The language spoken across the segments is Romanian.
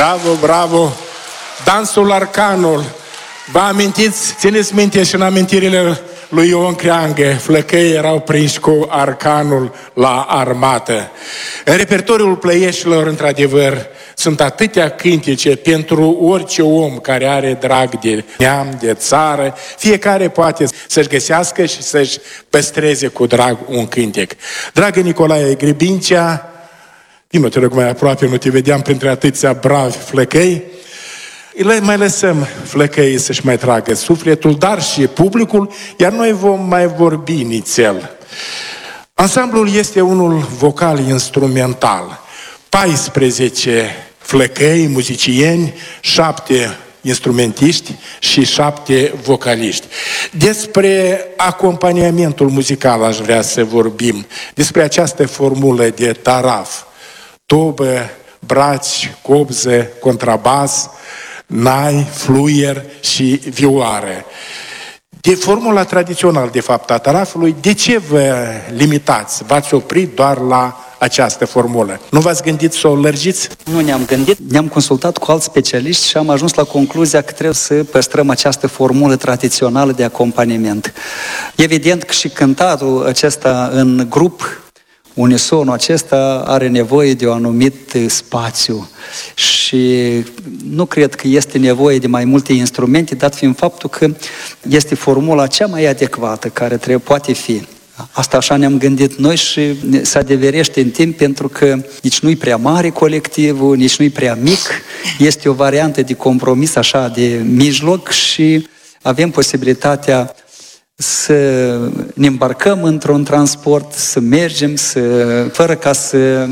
Bravo, bravo! Dansul Arcanul. Vă amintiți, țineți minte și în amintirile lui Ion Creangă, flăcăii erau prinși cu Arcanul la armată. În repertoriul Plăieșilor, într-adevăr, sunt atâtea cântece pentru orice om care are drag de neam, de țară. Fiecare poate să-și găsească și să-și păstreze cu drag un cântec. Dragă Nicolae Grebincea, vino, te rog mai aproape, nu te vedeam printre atâția bravi flăcăi. Mai lăsăm flăcăii să-și mai tragă sufletul, dar și publicul, iar noi vom mai vorbi nițel. Ansamblul este unul vocal-instrumental. 14 flăcăi, muzicieni, 7 instrumentiști și 7 vocaliști. Despre acompaniamentul muzical aș vrea să vorbim, despre această formulă de taraf, tobă, braci, cobză, contrabas, nai, fluier și vioară. De formula tradițională, de fapt, a tarafului, de ce vă limitați? V-ați oprit doar la această formulă? Nu v-ați gândit să o lărgiți? Nu ne-am gândit, ne-am consultat cu alți specialiști și am ajuns la concluzia că trebuie să păstrăm această formulă tradițională de acompaniament. Evident că și cântatul acesta în grup, unisonul acesta are nevoie de un anumit spațiu și nu cred că este nevoie de mai multe instrumente, dat fiind faptul că este formula cea mai adecvată care poate fi. Asta așa ne-am gândit noi și se adeverește în timp pentru că nici nu-i prea mare colectivul, nici nu-i prea mic, este o variantă de compromis așa de mijloc și avem posibilitatea să ne îmbarcăm într-un transport, să mergem, fără ca să,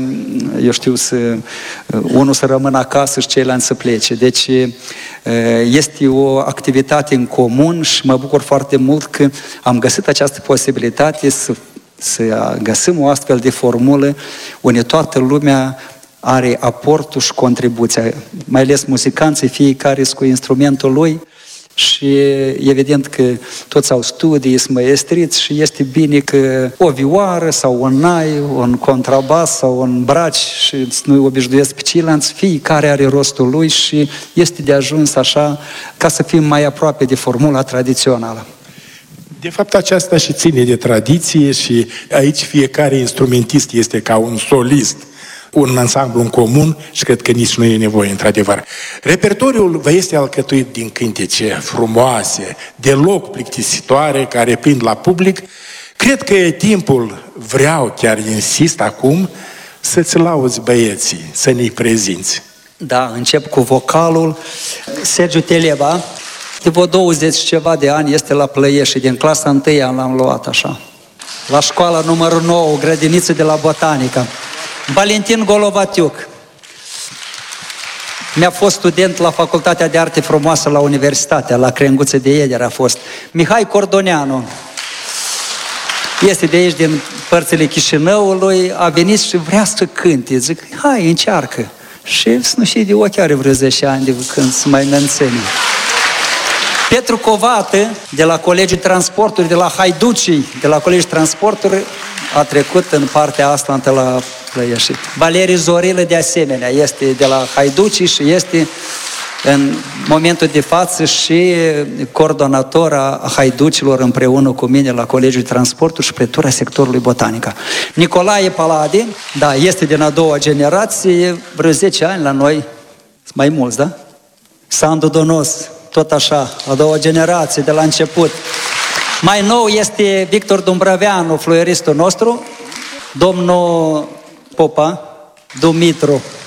unul să rămână acasă și ceilalți să plece. Deci este o activitate în comun și mă bucur foarte mult că am găsit această posibilitate să găsim o astfel de formulă unde toată lumea are aportul și contribuția, mai ales muzicanții, fiecare cu instrumentul lui. Și evident că toți au studii, sunt maestriți și este bine că o vioară sau un nai, un contrabas sau un braci și nu obișnuiesc pe ceilalți, fiecare are rostul lui și este de ajuns așa ca să fim mai aproape de formula tradițională. De fapt, aceasta și ține de tradiție și aici fiecare instrumentist este ca un solist, un ansamblu în comun și cred că nici nu e nevoie, într-adevăr. Repertoriul vă este alcătuit din cântece frumoase, deloc plictisitoare, care prind la public. Cred că e timpul, vreau, chiar insist acum, să-ți lauzi băieții, să ne-i prezinți. Da, încep cu vocalul. Sergiu Teleba, de vreo 20 ceva de ani, este la Plăiești și din clasa 1 l-am luat așa. La școala numărul 9, grădiniță de la Botanica. Valentin Golovatiuc. Mi-a fost student la Facultatea de Arte Frumoasă la Universitatea, la Crenguță de Ieder a fost. Mihai Cordoneanu. Este de aici, din părțile Chișinăului, a venit și vrea să cânte. Zic, hai, încearcă. Și nu știu de ochi, are vreo 10 ani de când se mai menține. Petru Covată, de la Colegiul Transporturi, de la Haiducii, de la Colegiul Transporturi, a trecut în partea asta la Plăiești. Valerii Zorilă, de asemenea, este de la Haiducii și este în momentul de față și coordonator a Haiducilor împreună cu mine la Colegiul Transporturi și pretura sectorului Botanica. Nicolae Palade, da, este din a doua generație, vreo 10 ani la noi, mai mulți, da? Sandu Donos, tot așa, a doua generație, de la început. Mai nou este Victor Dumbrăveanu, fluieristul nostru, domnul Popa, Dumitru,